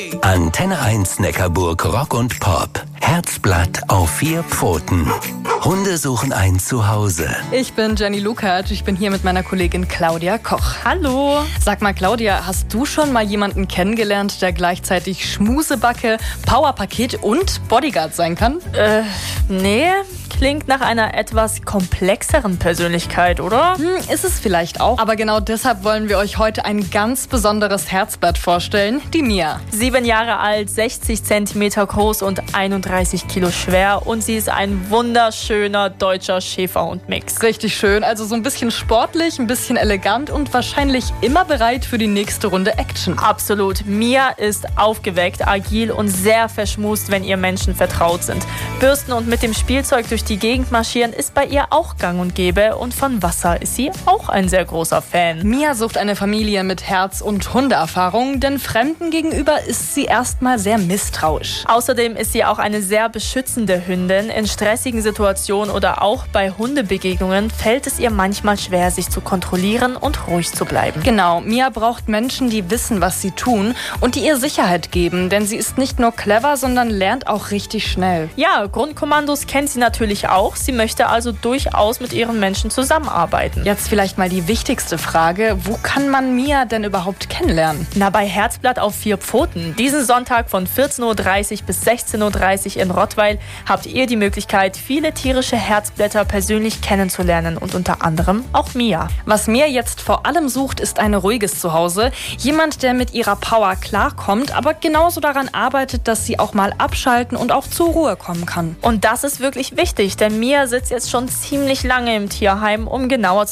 Antenne 1 Neckarburg Rock und Pop. Herzblatt auf 4 Pfoten. Hunde suchen ein Zuhause. Ich bin Jenny Lukacs. Ich bin hier mit meiner Kollegin Claudia Koch. Hallo. Sag mal, Claudia, hast du schon mal jemanden kennengelernt, der gleichzeitig Schmusebacke, Powerpaket und Bodyguard sein kann? Nee. Klingt nach einer etwas komplexeren Persönlichkeit, oder? Ist es vielleicht auch. Aber genau deshalb wollen wir euch heute ein ganz besonderes Herzblatt vorstellen, die Mia. 7 Jahre alt, 60 Zentimeter groß und 31 Kilo schwer. Und sie ist ein wunderschöner deutscher Schäferhund-Mix. Richtig schön, also so ein bisschen sportlich, ein bisschen elegant und wahrscheinlich immer bereit für die nächste Runde Action. Absolut. Mia ist aufgeweckt, agil und sehr verschmust, wenn ihr Menschen vertraut sind. Bürsten und mit dem Spielzeug durch die Gegend marschieren ist bei ihr auch gang und gäbe und von Wasser ist sie auch ein sehr großer Fan. Mia sucht eine Familie mit Herz- und Hundeerfahrung, denn Fremden gegenüber ist sie erstmal sehr misstrauisch. Außerdem ist sie auch eine sehr beschützende Hündin. In stressigen Situationen oder auch bei Hundebegegnungen fällt es ihr manchmal schwer, sich zu kontrollieren und ruhig zu bleiben. Genau, Mia braucht Menschen, die wissen, was sie tun und die ihr Sicherheit geben, denn sie ist nicht nur clever, sondern lernt auch richtig schnell. Ja, Grundkommandos kennt sie natürlich auch. Sie möchte also durchaus mit ihren Menschen zusammenarbeiten. Jetzt vielleicht mal die wichtigste Frage. Wo kann man Mia denn überhaupt kennenlernen? Na, bei Herzblatt auf 4 Pfoten. Diesen Sonntag von 14.30 Uhr bis 16.30 Uhr in Rottweil habt ihr die Möglichkeit, viele tierische Herzblätter persönlich kennenzulernen und unter anderem auch Mia. Was Mia jetzt vor allem sucht, ist ein ruhiges Zuhause. Jemand, der mit ihrer Power klarkommt, aber genauso daran arbeitet, dass sie auch mal abschalten und auch zur Ruhe kommen kann. Und das ist wirklich wichtig, denn Mia sitzt jetzt schon ziemlich lange im Tierheim, um genauer